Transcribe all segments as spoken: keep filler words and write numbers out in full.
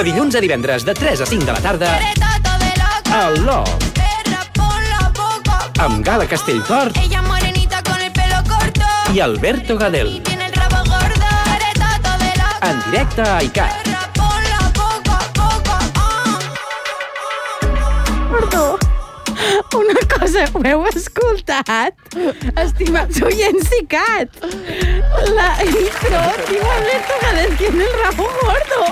De dilluns a divendres, de tres a cinc de la tarda, al Love. Amb Gala Castelltort i Alberto Gadel. En directe a iCat. Perdó. Una cosa, ho heu escoltat? Estimats oients d'ICAT. La intro, tio Alberto Gadel tiene el rabo gordo.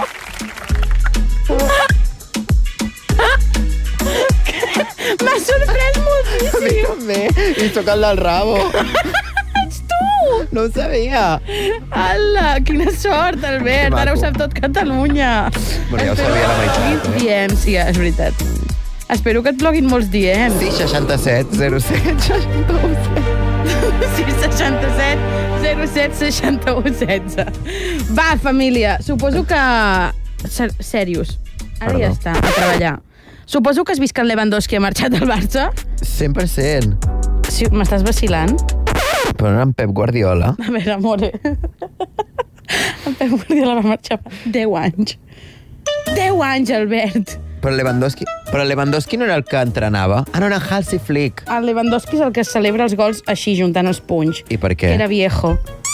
M'ha sorprès moltíssim. A mi també. I soc el del rabo. Ets tu! No ho sabia. Ala, quina sort, Albert. Ara ho sap tot Catalunya. Bueno, ja ho sabia la meitat, eh? D M, sí, és veritat. Espero que et bloguin molts D Ms. Sí, seixanta-set zero set seixanta-u setze. Sí, seixanta-set zero set seixanta-u setze. Va, família, suposo que... Ser serios. Ara Perdó. ja està, a treballar. Suposo que has vist que en Lewandowski ha marxat del Barça? cent per cent. Sí, m'estàs vacilant? Però no en Pep Guardiola. A veure, amore. En Pep Guardiola va marxar fa deu anys. deu anys, Albert. Però Lewandowski, però Lewandowski no era el que entrenava. Ah, no, era Hansi Flick. El Lewandowski és el que celebra els gols així, juntant els punys. I per què? Que era viejo.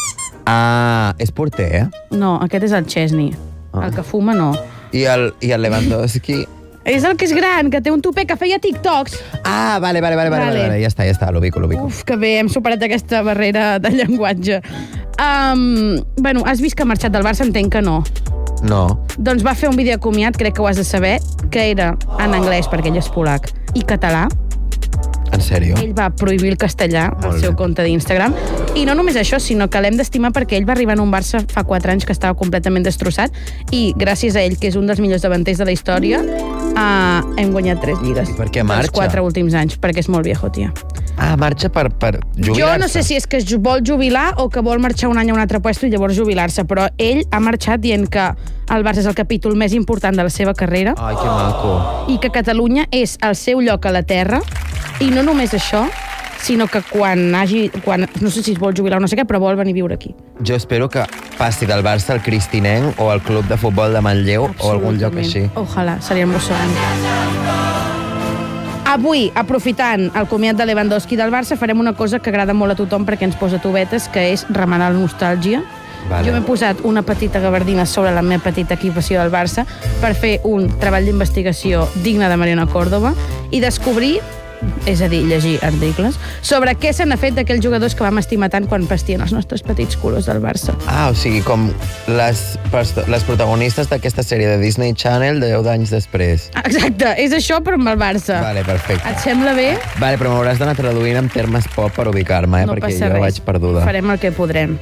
Ah, és porter, eh? No, aquest és el Chesney. Ah. El que fuma, no. I el, i el Lewandowski... És el que és gran, que té un tupé, que feia TikToks. Ah, vale, vale, vale, vale, Vale. vale. Ja està, ja està, l'ubico, l'ubico. Uf, que bé, hem superat aquesta barrera de llenguatge. Um, bueno, has vist que ha marxat del Barça? Entenc que no. No. Doncs va fer un vídeo comiat, crec que ho has de saber, que era en anglès, perquè ell és polac, i català. En sèrio? Ell va prohibir el castellà al Molt seu bé. compte d'Instagram. I no només això, sinó que l'hem d'estimar perquè ell va arribar en un Barça fa quatre anys que estava completament destrossat i gràcies a ell, que és un dels millors davanters de la història, uh, hem guanyat tres lligues. I per què Els marxa? quatre últims anys, perquè és molt viejo, tia. Ah, marxa per, per jubilar-se. Jo no sé si és que es vol jubilar o que vol marxar un any a un altre puesto i llavors jubilar-se, però ell ha marxat dient que el Barça és el capítol més important de la seva carrera Ai, que maco. i que Catalunya és el seu lloc a la terra. I no només això, sinó que quan hagi... Quan, no sé si es vol jubilar o no sé què, però vol venir a viure aquí. Jo espero que passi del Barça al Cristinenc o al club de futbol de Manlleu o algun lloc així. Ojalà, seria emocionant. Avui, aprofitant el comiat de Lewandowski del Barça, farem una cosa que agrada molt a tothom perquè ens posa tovetes, que és remenar la nostàlgia. Vale. Jo m'he posat una petita gabardina sobre la meva petita equipació del Barça per fer un treball d'investigació digne de Mariana Córdoba i descobrir, és a dir, llegir articles, sobre què se n'ha fet d'aquells jugadors que vam estimar tant quan vestien els nostres petits colors del Barça. Ah, o sigui, com les, les protagonistes d'aquesta sèrie de Disney Channel deu anys després. Exacte, és això però amb el Barça. Vale, perfecte. Et sembla bé? Vale, però m'hauràs d'anar traduint en termes pop per ubicar-me, eh? No Perquè passa jo res. vaig perduda. Farem el que podrem.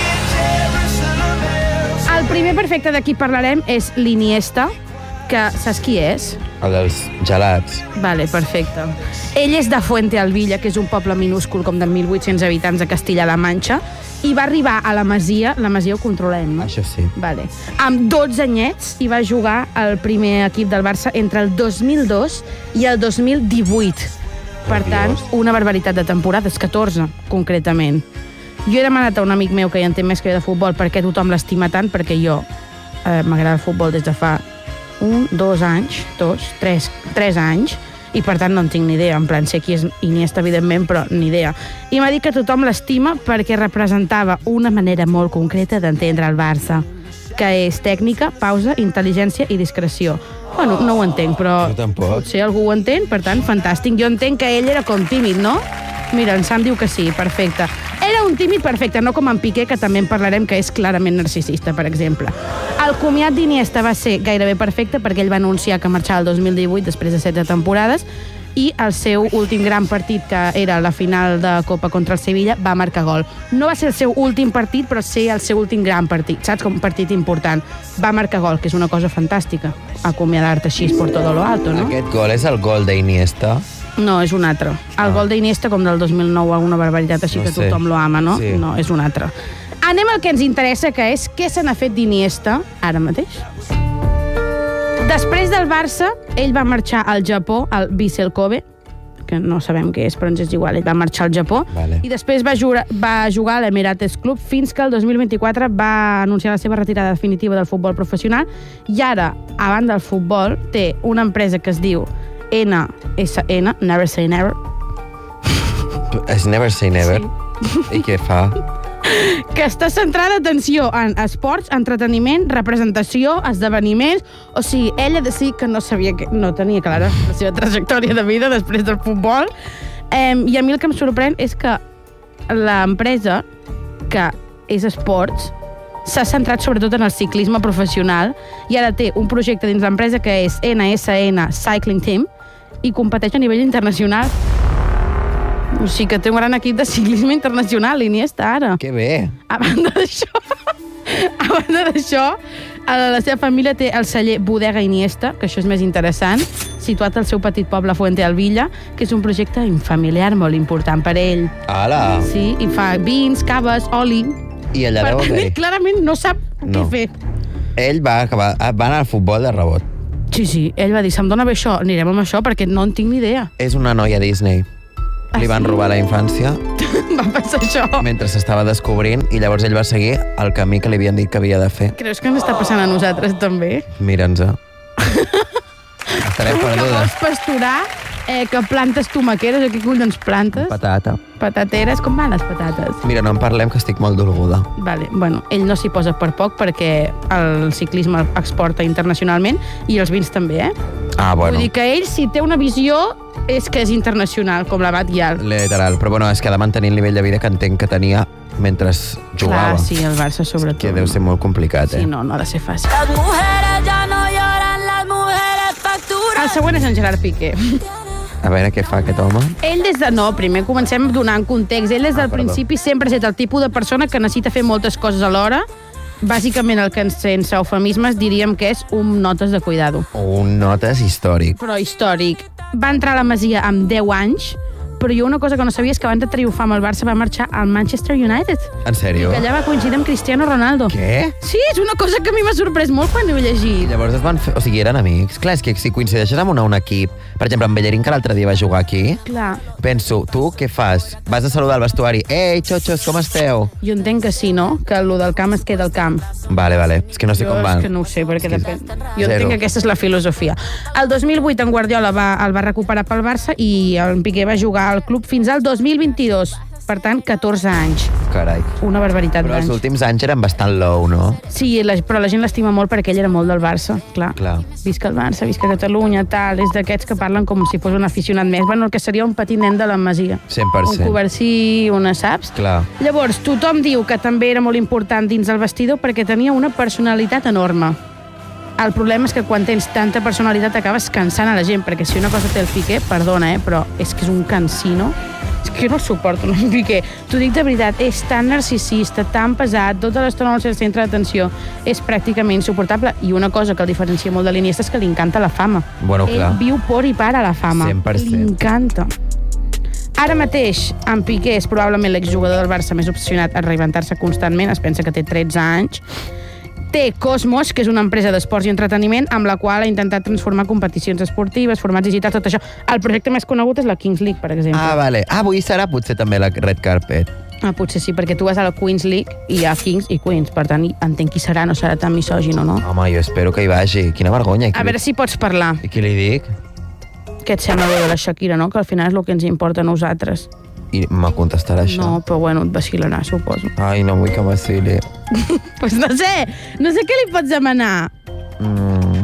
El primer perfecte de qui parlarem és l'Iniesta, que saps qui és? El dels gelats. Vale, perfecte. Ell és de Fuente Alvilla, que és un poble minúscul com de mil vuit-cents habitants a Castilla-La Manxa, i va arribar a la Masia, la Masia ho controlem, no? Això sí. Vale. Amb dotze anyets i va jugar al primer equip del Barça entre el dos mil dos i el dos mil divuit. Per Per tant, Dios. una barbaritat de temporades, catorze, concretament. Jo he demanat a un amic meu que hi entén més que jo de futbol perquè tothom l'estima tant, perquè jo eh, m'agrada el futbol des de fa un, dos anys, dos, tres, tres anys, i per tant no en tinc ni idea, en plan sé qui és Iniesta, evidentment, però ni idea. I m'ha dit que tothom l'estima perquè representava una manera molt concreta d'entendre el Barça, que és tècnica, pausa, intel·ligència i discreció. Bueno, no ho entenc, però Jo tampoc. potser algú ho entén, per tant, fantàstic. Jo entenc que ell era com tímid, no? Mira, en Sam diu que sí, perfecte. Era un tímid perfecte, no com en Piqué, que també en parlarem, que és clarament narcisista, per exemple. El comiat d'Iniesta va ser gairebé perfecte perquè ell va anunciar que marxava el dos mil divuit després de setze temporades i el seu últim gran partit, que era la final de Copa contra el Sevilla, va marcar gol. No va ser el seu últim partit, però sí el seu últim gran partit, saps? Com un partit important. Va marcar gol, que és una cosa fantàstica, acomiadar-te així por todo lo alto, no? Aquest gol és el gol d'Iniesta. No, és un altre. El Ah. gol d'Iniesta, com del dos mil nou, alguna barbaritat així No que sé. tothom lo ama, no? Sí. No, és un altre. Anem al que ens interessa, que és què se n'ha fet d'Iniesta ara mateix. Després del Barça, ell va marxar al Japó, al Vissel Kobe, que no sabem què és, però ens és igual. Ell va marxar al Japó Vale. i després va jugar, va jugar a l'Emirates Club fins que el dos mil vint-i-quatre va anunciar la seva retirada definitiva del futbol professional i ara, a banda del futbol, té una empresa que es diu N S N, Never Say Never. És Never Say Never? Sí. I què fa? Que està centrada, atenció, en esports, entreteniment, representació, esdeveniments... O sigui, ella de sí que no sabia que... No tenia clara la seva trajectòria de vida després del futbol. Eh, I a mi el que em sorprèn és que l'empresa, que és esports, s'ha centrat sobretot en el ciclisme professional i ara té un projecte dins l'empresa que és N S N Cycling Team i competeix a nivell internacional. O sigui que té un gran equip de ciclisme internacional, Iniesta, ara. Que bé. A banda d'això, a banda d'això, la seva família té el celler Bodega Iniesta, que això és més interessant, situat al seu petit poble Fuente Alvilla, que és un projecte familiar molt important per ell. Ala! Sí, i fa vins, caves, oli... I allà per deu tant, haver... ell clarament no sap No. què fer. Ell va, acabar, va anar al futbol de rebot. Sí, sí, ell va dir, se'm dona bé això, anirem amb això, perquè no en tinc ni idea. És una noia Disney. Ah, Li van sí? robar la infància Va passar això. mentre s'estava descobrint i llavors ell va seguir el camí que li havien dit que havia de fer. Creus que ens està passant a nosaltres també? Mira'ns-a. Estarem Tu que perdudes. vols pasturar, eh, que plantes tomaqueres, o què collons plantes? Patata. Patateres, com van les patates? Mira, no en parlem, que estic molt dolguda. Vale, bueno, ell no s'hi posa per poc perquè el ciclisme exporta internacionalment i els vins també, eh? Ah, bueno. Vull dir que ell, si té una visió, és que és internacional, com la Batllal. Literal. Però bueno, és que ha de mantenir el nivell de vida que entenc que tenia mentre jugava. Clar, sí, el Barça sobretot. Que deu ser molt complicat, eh? Sí, no, no ha de ser fàcil. Las mujeres ya no lloran, las mujeres facturan. El següent és en Gerard Piqué. A veure què fa aquest home. Ell des de... No, primer comencem donant context. Ell des del Ah, perdó. principi sempre ha estat el tipus de persona que necessita fer moltes coses alhora. Bàsicament el que sense eufemismes diríem que és un notes de cuidado. Un notes històric. Però històric. Va entrar a la Masia amb deu anys, però jo una cosa que no sabia és que abans de triomfar amb el Barça va marxar al Manchester United. En sèrio? Que allà va coincidir amb Cristiano Ronaldo. Què? Sí, és una cosa que a mi m'ha sorprès molt quan ho he I llegit. llavors es van fer... O sigui, eren amics. Clar, és que si coincideixes amb un, un equip... Per exemple, amb Bellerín, que l'altre dia va jugar aquí, Clar, penso, tu què fas? Vas a saludar al vestuari. Ei, xotxos, com esteu? jo entenc que sí, no? Que el del camp es queda al camp. Vale, vale. És que no sé Jo com van. és que no ho sé, perquè És que depèn. Jo zero. entenc que aquesta és la filosofia. El dos mil vuit en Guardiola va, el va recuperar pel Barça i el Piqué va jugar al club fins al dos mil vint-i-dos. Per tant, catorze anys. Carai. Una barbaritat Però els d'anys. últims anys eren bastant low, no? Sí, la, però la gent l'estima molt perquè ell era molt del Barça, clar. Clar. Visca el Barça, visca Catalunya, tal. És d'aquests que parlen com si fos un aficionat més. Bueno, el que seria un petit nen de la Masia. cent per cent. Un cobercí, una, saps? Clar. Llavors, tothom diu que també era molt important dins el vestidor perquè tenia una personalitat enorme. El problema és que quan tens tanta personalitat acabes cansant a la gent, perquè si una cosa té el Piqué, perdona, eh, però és que és un cansino. És que jo no el suporto, no el Piqué. T'ho dic de veritat, és tan narcisista, tan pesat, tota l'estona al seu centre d'atenció, és pràcticament insuportable. I una cosa que el diferencia molt de l'Iniesta és que li encanta la fama. Bueno, Ell clar. viu por i para la fama. cent per cent. Li encanta. Ara mateix, en Piqué és probablement l'exjugador del Barça més obsessionat a reinventar-se constantment, es pensa que té tretze anys. Té Cosmos, que és una empresa d'esports i entreteniment, amb la qual ha intentat transformar competicions esportives, formats digitals, tot això. El projecte més conegut és la Kings League, per exemple. Ah, vale. Ah, avui serà potser també la Red Carpet. Ah, potser sí, perquè tu vas a la Queens League i hi ha Kings i Queens, per tant, entenc qui serà, no serà tan misògino, no? Home, jo espero que hi vagi. Quina vergonya. A veure si pots parlar. I qui li dic? Què et sembla de la Shakira, no? Que al final és el que ens importa a nosaltres. I me contestarà això. No, però bueno, et vacilarà, suposo. Ai, no vull que vacili. Pues no sé, no sé què li pots demanar. Mm.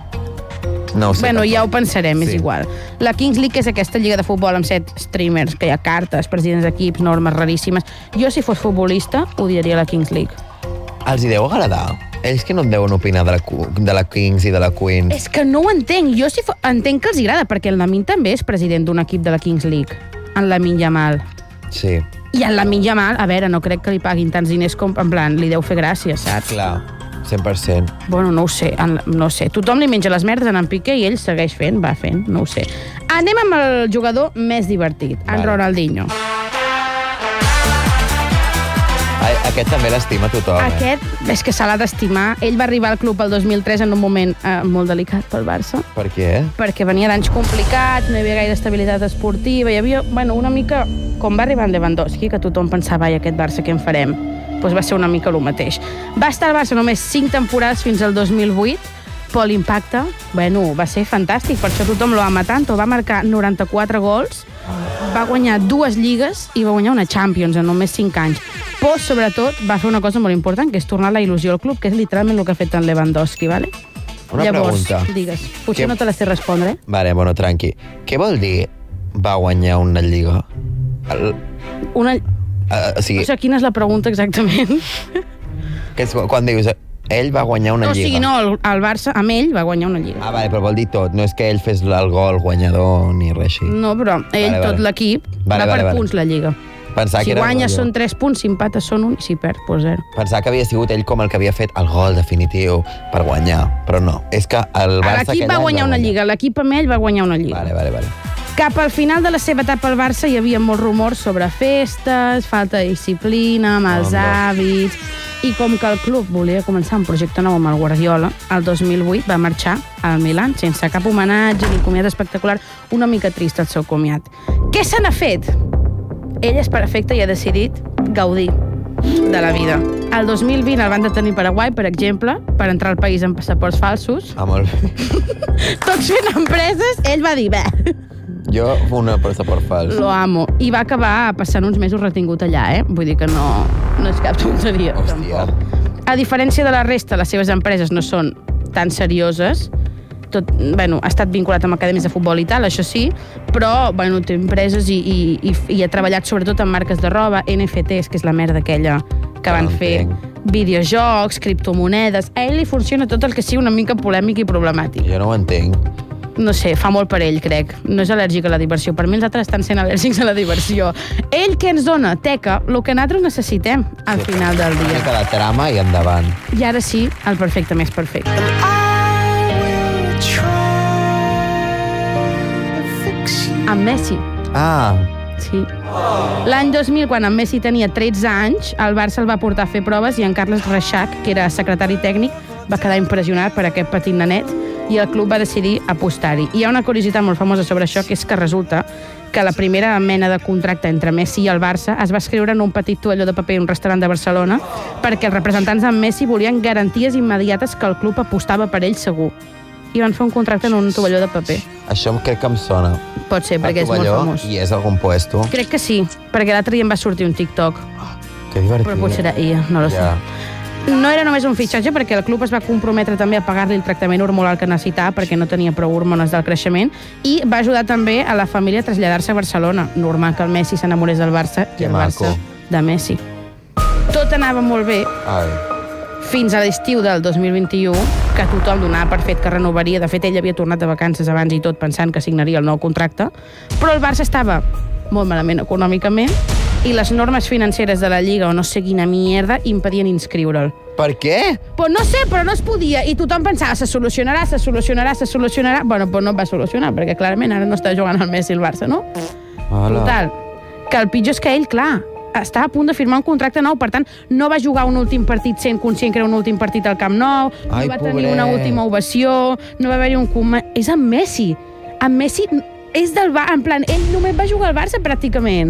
No ho sé. Bueno, tampoc. ja ho pensarem, és Sí. igual. La Kings League és aquesta lliga de futbol amb set streamers, que hi ha cartes, presidents d'equips, normes raríssimes. Jo, si fos futbolista, odiaria la Kings League. Els hi deu agradar? Ells que no en deuen opinar de la, Cu- de la Kings i de la Queens. És que no ho entenc. Jo si fos... entenc que els agrada, perquè el Lamin també és president d'un equip de la Kings League. En Lamin Yamal. Sí. I en Lamin Yamal, a veure, no crec que li paguin tants diners com, en plan, li deu fer gràcia, saps? Clar, cent per cent. Bueno, no ho sé, en, no ho sé. Tothom li menja les merdes a en Piqué i ell segueix fent, va fent, no ho sé. Anem amb el jugador més divertit, en Vale. Ronaldinho. Ai, Aquest també l'estima tothom, eh? Aquest és que se l'ha d'estimar. Ell va arribar al club el dos mil tres en un moment eh, molt delicat pel Barça. Per què? Perquè venia d'anys complicats, no hi havia gaire estabilitat esportiva, hi havia, bueno, una mica com va arribar en Lewandowski, que tothom pensava, ai, aquest Barça què en farem? Doncs va ser una mica el mateix. Va estar al Barça només cinc temporades fins al dos mil vuit, però l'impacte, bueno, va ser fantàstic, per això tothom lo ama tant, va marcar noranta-quatre gols, va guanyar dues lligues i va guanyar una Champions en només cinc anys. Però, sobretot, va fer una cosa molt important, que és tornar la il·lusió al club, que és literalment el que ha fet en Lewandowski, ¿vale? Una Llavors, pregunta. digues, potser Que- no te la sé respondre, eh? Vale, bueno, tranqui. Què vol dir va guanyar una lliga? El, Una... uh, o sigui, O sigui, quina és la pregunta exactament? que és quan dius ell va guanyar una O lliga. sigui, no, el, el Barça, amb ell, va guanyar una lliga. Ah, vale, però vol dir tot. No és que ell fes el gol guanyador ni res així. No, però ell, Vale, tot vale. l'equip, Vale, va vale, per vale. punts la lliga. Pensava Si que era guanya rotllo. són tres punts, si empata són un, i si perd, doncs zero. Pensava que havia sigut ell com el que havia fet el gol definitiu per guanyar, però no. És que el Barça... L'equip aquell va any guanyar una lliga, l'equip amb ell va guanyar una lliga. Vale, vale, vale. Cap al final de la seva etapa al Barça hi havia molts rumors sobre festes, falta de disciplina, mals Home. hàbits... I com que el club volia començar un projecte nou amb el Guardiola, el dos mil vuit va marxar al Milan sense cap homenatge ni comiat espectacular, una mica trist el seu comiat. Què se n'ha fet? Ell és perfecte i ha decidit gaudir de la vida. El dos mil vint el van detenir a Paraguai, per exemple, per entrar al país amb passaports falsos. Ah, molt bé. Tots fent empreses, ell va dir, bé, Jo, una passaport fals. lo amo. I va acabar passant uns mesos retingut allà, eh? Vull dir que no, no és cap tonteria. Hòstia. Tampoc. A diferència de la resta, les seves empreses no són tan serioses. Tot, bueno, ha estat vinculat amb acadèmies de futbol i tal, això sí, però bueno, té empreses i, i, i, i ha treballat sobretot en marques de roba, N F Ts, que és la merda aquella que van No fer, entenc. videojocs, criptomonedes. A ell li funciona tot el que sigui una mica polèmic i problemàtic. Jo no ho entenc. No sé, fa molt per ell, crec. No és al·lèrgic a la diversió. Per mi els altres estan sent al·lèrgics a la diversió. Ell què ens dona? Teca, el que nosaltres necessitem al final del Una dia. mica de trama i endavant. I ara sí, el perfecte més perfecte. Amb Messi. Ah, Sí. L'any dos mil, quan en Messi tenia tretze anys, el Barça el va portar a fer proves i en Carles Reixac, que era secretari tècnic, va quedar impressionat per aquest petit nanet i el club va decidir apostar-hi. I hi ha una curiositat molt famosa sobre això, que és que resulta que la primera mena de contracte entre Messi i el Barça es va escriure en un petit toalló de paper en un restaurant de Barcelona perquè els representants d'en Messi volien garanties immediates que el club apostava per ell segur. I van fer un contracte en un tovalló de paper. això crec que em sona. Pot ser, perquè és molt tovalló famós. I és algun puesto. Crec que sí, perquè l'altre dia em va sortir un TikTok. Que divertit. Però potser era ella, no lo sé. Ja. No era només un fitxatge, perquè el club es va comprometre també a pagar-li el tractament hormonal que necessitava perquè no tenia prou hormones del creixement i va ajudar també a la família a traslladar-se a Barcelona. Normal que el Messi s'enamorés del Barça i Que el maco. Barça de Messi. Tot anava molt bé Ai. fins a l'estiu del dos mil vint-i-u, que tothom donava per fet que renovaria. De fet, ell havia tornat de vacances abans i tot pensant que signaria el nou contracte, però el Barça estava molt malament econòmicament i les normes financeres de la Lliga o no sé quina mierda impedien inscriure'l. Per què? Pues no sé, però no es podia. I tothom pensava, se solucionarà, se solucionarà, se solucionarà. Bueno, pues no es va solucionar, perquè clarament ara no està jugant el Messi i el Barça, no? Hola. Total. Que el pitjor és que ell, clar, estava a punt de firmar un contracte nou, per tant, no va jugar un últim partit sent conscient que era un últim partit al Camp Nou, Ai, no va tenir pobret. una última ovació, no va haver-hi un... Com... És en Messi. En Messi és del Barça, en plan, ell només va jugar al Barça pràcticament.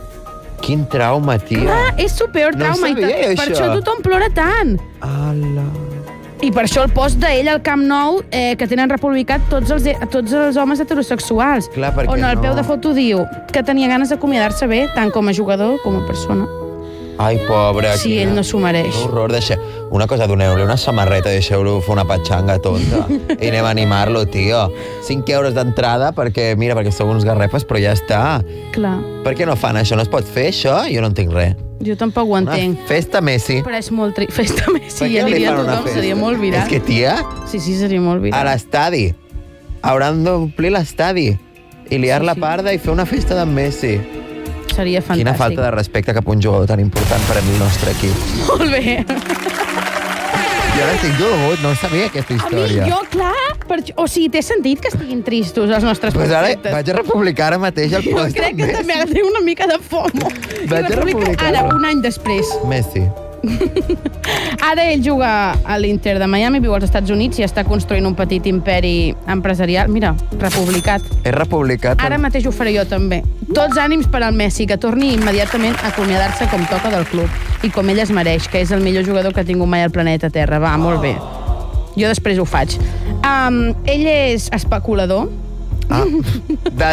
Quin trauma, tia. Ah, és super No trauma. i sabia, ta- jo, per això. això tothom plora tant. Ala. I per això el post d'ell al Camp Nou, eh, que tenen republicat tots els, tots els homes heterosexuals. Clar, perquè on al no. peu de foto diu que tenia ganes d'acomiadar-se bé, tant com a jugador com a persona. Ai, pobre. Sí, quina- ell no s'ho mereix. Quin horror. Deixeu... Una cosa, doneu-li una samarreta, deixeu-lo fer una patxanga tonta i anem a animar-lo, tio. cinc euros d'entrada perquè, mira, perquè sou uns garrefes, però ja està. Clar, Per què no fan això? No es pot fer, això? Jo no entenc res. jo tampoc ho Una entenc. festa Messi. Però és molt trist. Festa Messi, Per què ja no li diria fan una tothom, festa? seria molt viral. És que, tia, Sí, sí, seria molt a viral. l'estadi. Hauran d'omplir l'estadi i liar Sí, la sí. parda i fer una festa d'en Messi. Seria fantàstic. Quina falta de respecte cap a un jugador tan important per al nostre equip. Molt bé. Jo ara estic dolgut, no sabia aquesta A mi, història. jo, clar, per... o sigui, té sentit que estiguin tristos els nostres Pues ara perfectes. vaig a republicar ara mateix el Jo post crec que amb també Messi. ha de tenir una mica de fomo. Vaig a I republico republicar-lo. ara, un any després. Messi. Ara ell juga a l'Inter de Miami, viu als Estats Units i està construint un petit imperi empresarial. Mira, republicat. És republicat. Ara mateix ho faré jo també. Tots ànims per al Messi, que torni immediatament a acomiadar-se com toca del club i com ell es mereix, que és el millor jugador que ha tingut mai al planeta Terra. Va, molt bé. Jo després ho faig. Um, ell és especulador. Ah, de...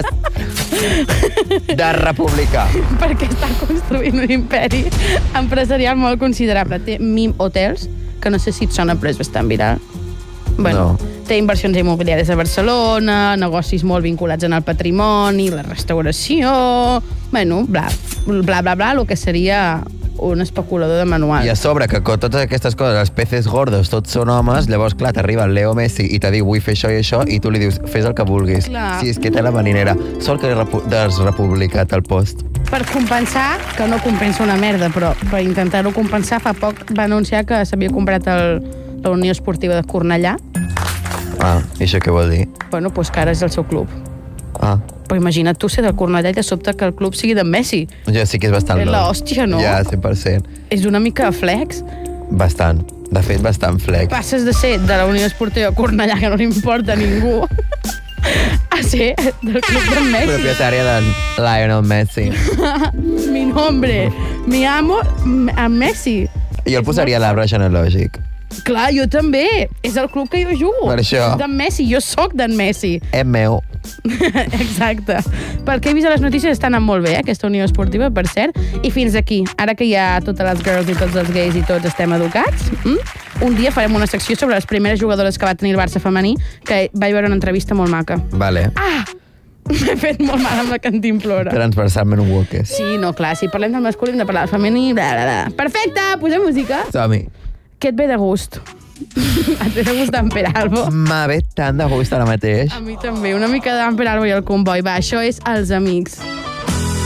de republicà. Perquè està construint un imperi empresarial molt considerable. Té Mim Hotels, que no sé si et sona, però és bastant viral. Bueno, No. té inversions immobiliàries a Barcelona, negocis molt vinculats en el patrimoni, la restauració... Bueno, bla, bla, bla, bla, el que seria un especulador de manual. I a sobre, que con totes aquestes coses, els peces gordos, tots són homes, llavors, clar, t'arriba el Leo Messi i te diu, vull fer això i això, i tu li dius, fes el que vulguis. Clar. Sí, és que té la maninera. Sort que has republicat el post. Per compensar, que no compensa una merda, però per intentar-ho compensar, fa poc va anunciar que s'havia comprat el, la Unió Esportiva de Cornellà. Ah, i això què vol dir? Bueno, doncs que ara és el seu club. Ah, Però imagina't tu ser del Cornellà i de sobte que el club sigui d'en Messi. ja sí que és bastant És lol. l'hòstia, no? Ja, cent per cent. És una mica flex. Bastant. De fet, bastant flex. Passes de ser de la Unió Esportiva de Cornellà, que no li importa a ningú, a ser del club d'en Messi. Propietària de Lionel Messi. Mi nombre, mi amo, a Messi. I el posaria a l'arbre genealògic. Clar, jo també. És el club que jo jugo. Per això. D'en Messi, jo sóc d'en Messi. És meu. Exacte. Pel que he vist a les notícies està anant molt bé, eh, aquesta unió esportiva, per cert. I fins aquí. Ara que ja totes les girls i tots els gais i tots estem educats, mm? un dia farem una secció sobre les primeres jugadores que va tenir el Barça femení, que vaig veure una entrevista molt maca. Vale. Ah! M'he fet molt mal amb la cantimplora. Transversalment un walkes. Sí, no, clar, si parlem del masculí hem de parlar del femení. Bla, bla, bla. Perfecte, posem música. Som-hi. Què et ve de gust? Et ve de gust d'en Peralbo? M'ha ve tant de gust ara mateix. A mi també, una mica d'en Peralbo i el comboi. Va, això és Els Amics.